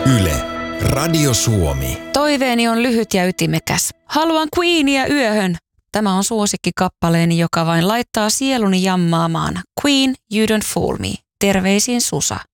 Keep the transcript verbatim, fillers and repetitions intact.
Yle, Radio Suomi. Toiveeni on lyhyt ja ytimekäs. Haluan Queenia yöhön. Tämä on suosikkikappaleeni, joka vain laittaa sieluni jammaamaan. Queen, You Don't Fool Me. Terveisin Susa.